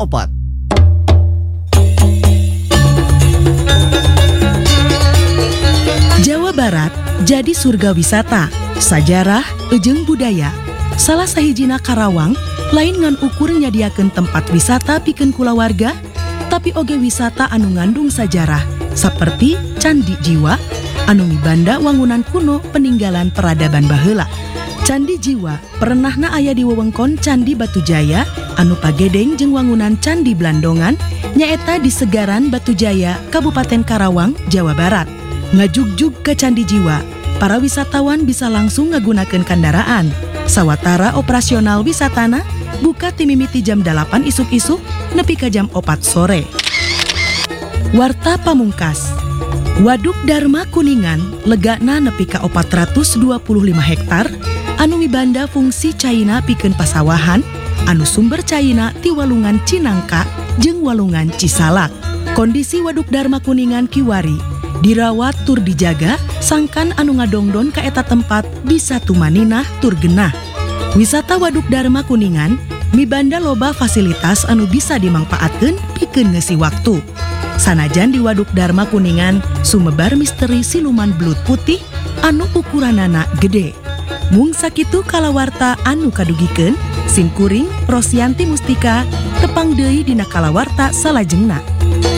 opat. Jawa Barat jadi surga wisata, sajarah, jeung budaya. Salah sahijina Karawang, lain ngan ukur nyadiakeun tempat wisata pikeun kulawarga, tapi oge wisata anu ngandung sajarah, saperti Candi Jiwa, anu mibanda wangunan kuno peninggalan peradaban baheula. Candi Jiwa perenahna aya di wewengkon Candi Batujaya, anu pagedeng jeung wangunan Candi Blandongan, nyaeta di Segaran Batujaya, Kabupaten Karawang, Jawa Barat. Ngajugjug ke Candi Jiwa, para wisatawan bisa langsung ngagunakeun kendaraan. Sawatara operasional wisatana buka ti mimiti jam 8 isuk-isuk nepi ka jam 4 sore. Warta pamungkas. Waduk Dharma Kuningan legana nepi ka 425 hektar anu mibanda fungsi caina pikeun pasawahan anu sumber caina ti walungan Cinangka jeung walungan Cisalak. Kondisi Waduk Dharma Kuningan kiwari dirawat tur dijaga sangkan anu ngadongdon ka eta tempat bisa tumaninah tur genah. Wisata Waduk Dharma Kuningan mibanda loba fasilitas anu bisa dimangpaatkeun pikeun ngeusi waktu. Sanajan di Waduk Dharma Kuningan sumebar misteri siluman belut putih anu ukuranana gede. Mung sakitu kalawarta anu kadugikeun, sim kuring Rosyanti Mustika tepang deui dina kalawarta salajengna.